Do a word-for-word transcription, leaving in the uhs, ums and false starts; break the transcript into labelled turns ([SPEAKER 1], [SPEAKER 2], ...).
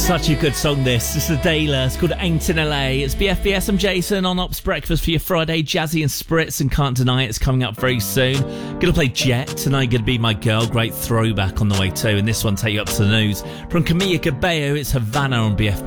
[SPEAKER 1] Such a good song this. This is Adela. It's called Ain't in L A. It's B F B S. I'm Jason on Ops Breakfast for your Friday. Jazzy and Spritz and Can't Deny It. It's coming up very soon. Gonna play Jet. Tonight gonna be My Girl. Great throwback on the way too. And this one take you up to the news. From Camila Cabello, it's Havana on B F B S.